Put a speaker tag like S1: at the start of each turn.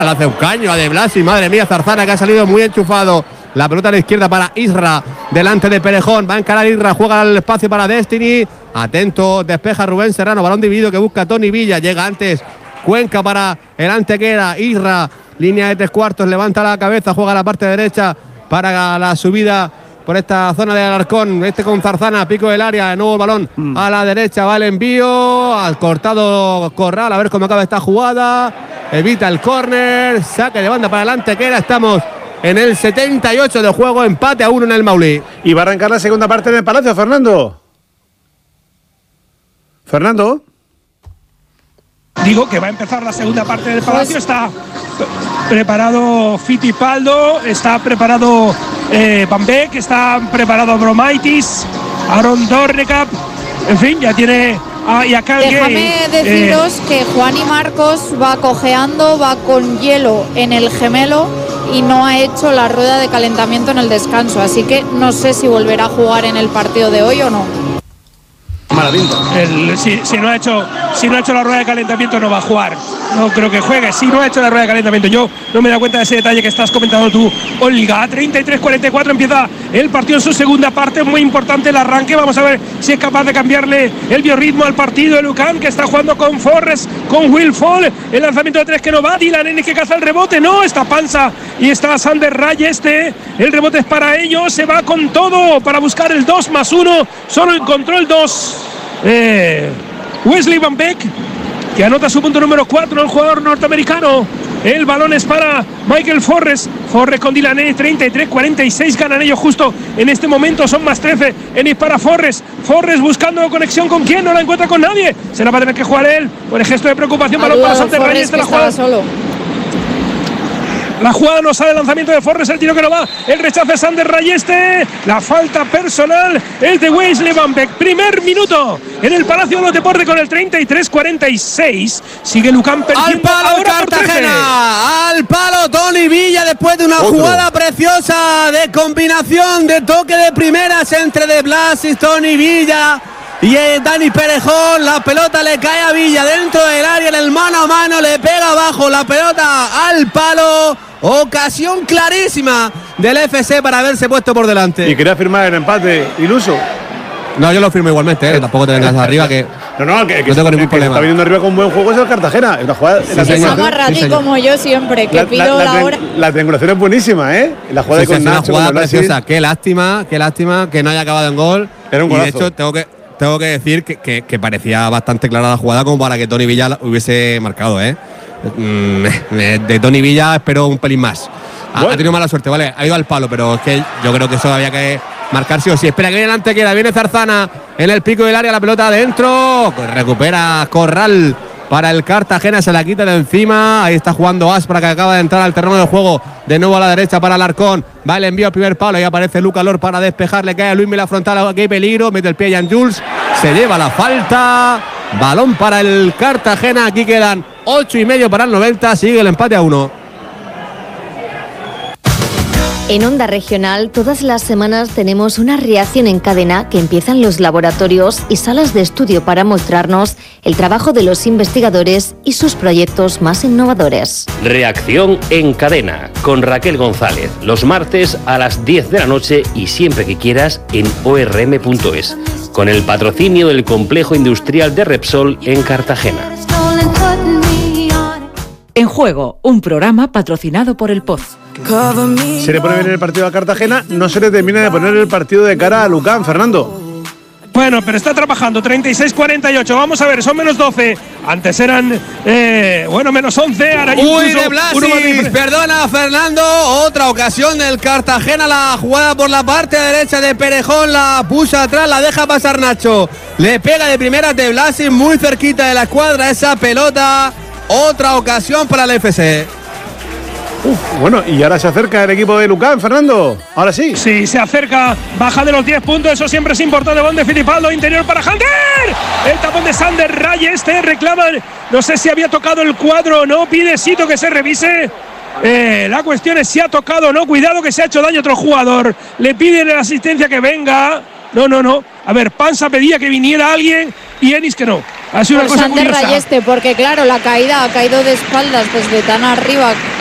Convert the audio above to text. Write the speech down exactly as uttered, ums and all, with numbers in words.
S1: La hace un caño a De Blasi, madre mía, Zarzana que ha salido muy enchufado. La pelota a la izquierda para Isra, delante de Perejón, va a encarar Isra, juega al espacio para Destiny. Atento, despeja Rubén Serrano, balón dividido que busca Tony Villa, llega antes Cuenca para el Antequera, Isra, línea de tres cuartos, levanta la cabeza, juega a la parte derecha para la subida por esta zona de Alarcón, este con Zarzana, pico del área, de nuevo el balón mm. a la derecha, va el envío, al cortado Corral, a ver cómo acaba esta jugada, evita el córner, saque de banda para el Antequera, estamos en el setenta y ocho de juego, empate a uno en el Maulí.
S2: Y va a arrancar la segunda parte en el Palacio, Fernando. Fernando.
S3: Digo que va a empezar la segunda parte del Palacio, está preparado Fittipaldo, está preparado eh, Van Beek, está preparado Bromaitis, Aaron Dornekap, en fin, ya tiene a, y acá
S4: Déjame deciros eh, que Juan y Marcos va cojeando, va con hielo en el gemelo y no ha hecho la rueda de calentamiento en el descanso, así que no sé si volverá a jugar en el partido de hoy o no.
S3: El, si, si, no ha hecho, si no ha hecho la rueda de calentamiento no va a jugar, no creo que juegue. Si no ha hecho la rueda de calentamiento, yo no me he dado cuenta de ese detalle que estás comentando tú, Olga. Treinta y tres cuarenta y cuatro empieza el partido en su segunda parte, muy importante el arranque, vamos a ver si es capaz de cambiarle el biorritmo al partido de Lucan, que está jugando con Forrest, con Will Fall, el lanzamiento de tres que no va, Dylan Ennis que caza el rebote, no, está Panza y está Sander Ray, este, el rebote es para ellos, se va con todo para buscar el dos más uno, solo encontró el dos. Eh, Wesley Van Beek, que anota su punto número cuatro, el jugador norteamericano. El balón es para Michael Forrest. Forrest con Dylan Ennis, treinta y tres cuarenta y seis, ganan ellos justo en este momento, son más trece. Ennis para Forrest. Forrest buscando conexión con quién, no la encuentra con nadie. Se la va a tener que jugar él, con el gesto de preocupación. Balón para Sander Ray, esta la jugada solo. La jugada no sale, el lanzamiento de Forrest, el tiro que no va, el rechazo de Sander Rayeste, la falta personal es de Wesley Van Beek. Primer minuto en el Palacio de los Deportes con el treinta y tres cuarenta y seis. Sigue Lucan perdiendo.
S1: Al palo Cartagena, al palo Tony Villa después de una Otro. jugada preciosa de combinación de toque de primeras entre De Blas y Tony Villa. Y Dani Perejón, la pelota le cae a Villa dentro del área, en el mano a mano, le pega abajo la pelota al palo. Ocasión clarísima del F C para haberse puesto por delante.
S2: Y quería firmar el empate iluso.
S1: No, yo lo firmo igualmente, ¿eh? Tampoco te vengas arriba que
S2: no, no, que, que
S1: no tengo ningún
S2: que
S1: problema.
S2: Está viniendo arriba con buen juego es el Cartagena. Es una jugada.
S4: Sí, la se llama Radi como yo siempre, que
S2: la,
S4: pido
S2: la,
S4: la,
S2: la
S4: hora.
S2: La triangulación es buenísima, ¿eh? La jugada
S1: sí,
S2: con
S1: sí,
S2: Nacho,
S1: una jugada
S2: con
S1: preciosa. Qué lástima, qué lástima que no haya acabado en gol.
S2: Era un
S1: y
S2: golazo.
S1: de hecho tengo que tengo que decir que, que, que parecía bastante clara la jugada como para que Tony Villa hubiese marcado, ¿eh? De Tony Villa espero un pelín más. Ha, ha tenido mala suerte, ¿vale? Ha ido al palo, pero es que yo creo que eso había que marcar sí o sí. Espera que viene el Antequera, viene Zarzana en el pico del área, la pelota adentro. Recupera Corral para el Cartagena, se la quita de encima. Ahí está jugando Aspra, que acaba de entrar al terreno de juego. De nuevo a la derecha para Alarcón. Va el envío al primer palo y aparece Luca Lor para despejar. Le cae a Luis Mila frontal, aquí hay peligro. Mete el pie a Jan Jules. Se lleva la falta. Balón para el Cartagena. Aquí quedan ocho y medio para el noventa. Sigue el empate a uno.
S5: En Onda Regional, todas las semanas tenemos una reacción en cadena que empiezan los laboratorios y salas de estudio para mostrarnos el trabajo de los investigadores y sus proyectos más innovadores.
S6: Reacción en cadena con Raquel González, los martes a las diez de la noche y siempre que quieras en o r m punto es, con el patrocinio del Complejo Industrial de Repsol en Cartagena.
S7: En Juego, un programa patrocinado por el Poz.
S2: Se le pone bien el partido a Cartagena, no se le termina de poner el partido de cara a Lucan, Fernando.
S3: Bueno, pero está trabajando, treinta y seis cuarenta y ocho, vamos a ver, son menos doce, antes eran, eh, bueno, menos once, ahora
S1: Uy, De Blasi, perdona Fernando, otra ocasión del Cartagena, la jugada por la parte derecha de Perejón, la puso atrás, la deja pasar Nacho, le pega de primera De Blasi, muy cerquita de la escuadra esa pelota, otra ocasión para el F C.
S2: Uf, bueno, y ahora se acerca el equipo de Lucan, Fernando. Ahora sí.
S3: Sí, se acerca, baja de los diez puntos, eso siempre es importante. Bon de Fittipaldo, interior para Hunter. El tapón de Sander Ray, este reclama, no sé si había tocado el cuadro o no, pide Sito que se revise. Eh, la cuestión es si ha tocado o no, cuidado que se ha hecho daño otro jugador. Le piden la asistencia que venga. no, no, no. A ver, Pansa pedía que viniera alguien y Enis que no. Ha sido
S4: Por
S3: una cosa
S4: Sander
S3: curiosa.
S4: Rayeste, porque claro, la caída ha caído de espaldas desde tan arriba